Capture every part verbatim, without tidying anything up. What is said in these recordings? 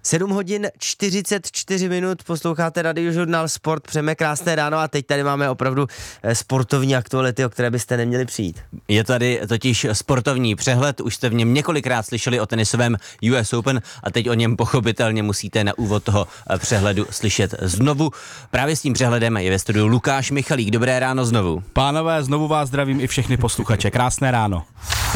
sedm hodin čtyřicet čtyři minut, posloucháte Radiožurnál Sport, přejeme krásné ráno a teď tady máme opravdu sportovní aktuality, o které byste neměli přijít. Je tady totiž sportovní přehled, už jste v něm několikrát slyšeli o tenisovém U S Open a teď o něm pochopitelně musíte na úvod toho přehledu slyšet znovu. Právě s tím přehledem je ve studiu Lukáš Michalík. Dobré ráno znovu. Pánové, znovu vás zdravím i všechny posluchače. Krásné ráno.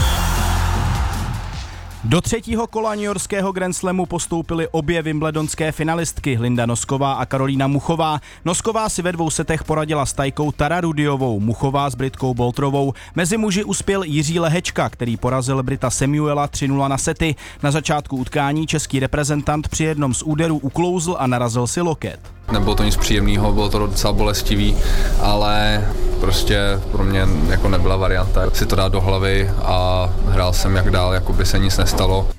Do třetího kola newyorského Grand Slamu postoupily obě wimbledonské finalistky Linda Nosková a Karolína Muchová. Nosková si ve dvou setech poradila s Tajkou Tara Rudiovou, Muchová s Britkou Boltrovou. Mezi muži uspěl Jiří Lehečka, který porazil Brita Samuela tři nula na sety. Na začátku utkání český reprezentant při jednom z úderů uklouzl a narazil si loket. Nebylo to nic příjemného, bylo to docela bolestivý, ale prostě pro mě jako nebyla varianta si to dát do hlavy a hrál jsem jak dál, jako by se nic nestalo.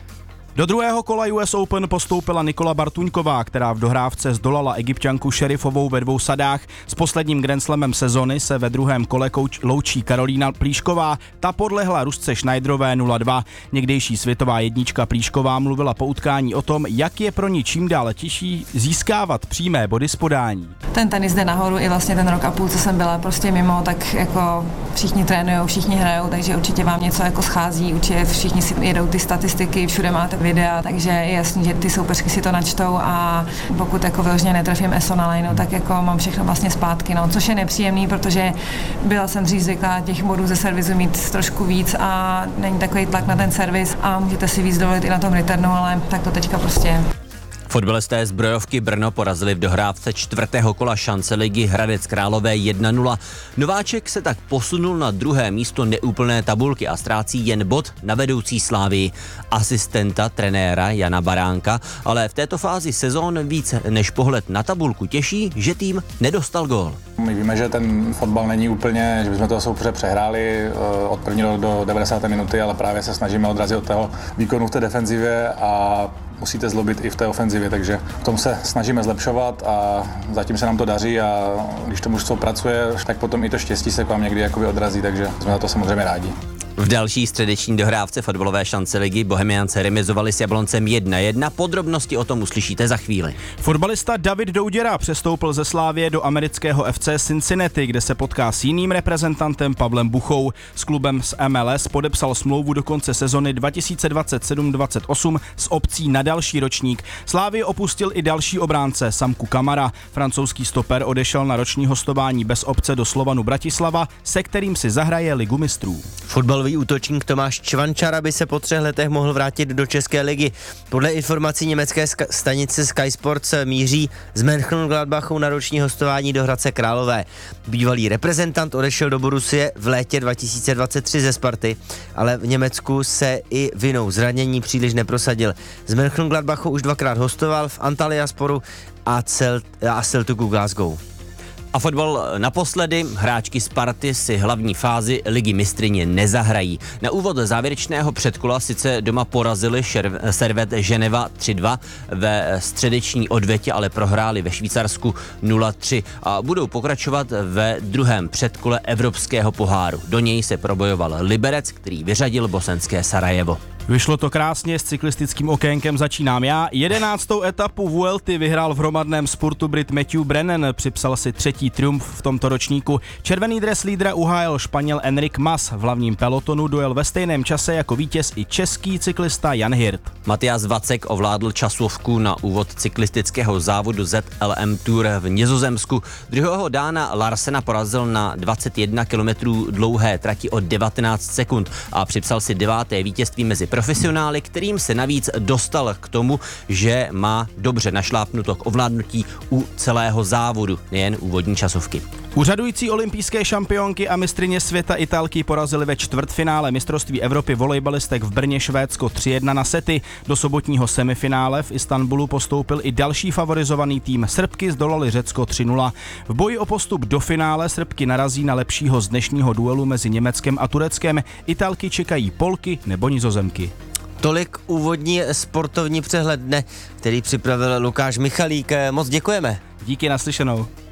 Do druhého kola U S Open postoupila Nikola Bartuňková, která v dohrávce zdolala Egypťanku Šerifovou ve dvou sadách. S posledním Grand Slamem sezony se ve druhém kole kouč, loučí Karolína Plíšková, ta podlehla Rusce Schneiderové nula dva. Někdejší světová jednička Plíšková mluvila po utkání o tom, jak je pro ní čím dále těžší získávat přímé body z podání. Ten tenis jde nahoru i vlastně ten rok a půl, co jsem byla prostě mimo, tak jako všichni trénujou, všichni hrajou, takže určitě vám něco jako schází, určitě všichni si jedou ty statistiky, všude máte videa, takže je jasný, že ty soupeřky si to načtou a pokud jako vyloženě netrefím eso na lineu, tak jako mám všechno vlastně zpátky, no, což je nepříjemný, protože byla jsem dřív zvyklá těch bodů ze servisu mít trošku víc a není takový tlak na ten servis a můžete si víc dovolit i na tom returnu, ale tak to teďka prostě je. Fotbalisté Zbrojovky Brno porazili v dohrávce čtvrtého kola šance ligy Hradec Králové jedna nula. Nováček se tak posunul na druhé místo neúplné tabulky a ztrácí jen bod na vedoucí Slávii. Asistenta trenéra Jana Baránka, ale v této fázi sezón víc než pohled na tabulku těší, že tým nedostal gól. My víme, že ten fotbal není úplně, že bychom toho soupeře přehráli od prvního do devadesáté minuty, ale právě se snažíme odrazit od toho výkonu v té defenzivě a musíte zlobit i v té ofenzivě, takže v tom se snažíme zlepšovat a zatím se nám to daří a když to mužstvo pracuje, tak potom i to štěstí se k vám někdy jakoby odrazí, takže jsme na to samozřejmě rádi. V další středeční dohrávce fotbalové šance ligy Bohemiance remizovali s Jabloncem jedna jedna. Podrobnosti o tom uslyšíte za chvíli. Fotbalista David Douděra přestoupil ze Slávie do amerického F C Cincinnati, kde se potká s jiným reprezentantem Pavlem Buchou. S klubem z M L S podepsal smlouvu do konce sezony dva tisíce dvacet sedm dvacet osm s opcí na další ročník. Slávie opustil i další obránce Samku Kamara. Francouzský stoper odešel na roční hostování bez opce do Slovanu Bratislava, se kterým si zahraje Ligu mistrů. Fotbalový útočník Tomáš Čvančara by se po třech letech mohl vrátit do České ligy. Podle informací německé stanice Sky Sports míří z Mönchengladbachu na roční hostování do Hradce Králové. Bývalý reprezentant odešel do Borussie v létě dva tisíce dvacet tři ze Sparty, ale v Německu se i vinou zranění příliš neprosadil. Z Mönchengladbachu už dvakrát hostoval v Antalyasporu a, Celt- a Celticu Glasgow. A fotbal naposledy, hráčky Sparty si hlavní fázi ligy mistryně nezahrají. Na úvod závěrečného předkola sice doma porazili šer- Servet Ženeva tři dva, ve středeční odvetě ale prohráli ve Švýcarsku nula tři a budou pokračovat ve druhém předkole Evropského poháru. Do něj se probojoval Liberec, který vyřadil bosenské Sarajevo. Vyšlo to krásně, s cyklistickým okénkem začínám já. Jedenáctou etapu Vuelty vyhrál v hromadném spurtu Brit Matthew Brennan, připsal si třetí triumf v tomto ročníku. Červený dres lídra uhájil Španěl Enric Mas, v hlavním pelotonu dojel ve stejném čase jako vítěz i český cyklista Jan Hirt. Matias Vacek ovládl časovku na úvod cyklistického závodu Z L M Tour v Nizozemsku. Druhého Dána Larsena porazil na dvacet jedna kilometrů dlouhé trati o devatenáct sekund a připsal si deváté vítězství mezi profesionály, kterým se navíc dostal k tomu, že má dobře našlápnuto k ovládnutí u celého závodu, nejen úvodní časovky. Úřadující olympijské šampionky a mistryně světa Italky porazily ve čtvrtfinále mistrovství Evropy volejbalistek v Brně Švédsko tři jedna na sety. Do sobotního semifinále v Istanbulu postoupil i další favorizovaný tým. Srbky zdolali Řecko tři nula. V boji o postup do finále Srbky narazí na lepšího z dnešního duelu mezi Německem a Tureckem. Italky čekají Polky nebo Nizozemky. Tolik úvodní sportovní přehled dne, který připravil Lukáš Michalík. Moc děkujeme. Díky, naslyšenou.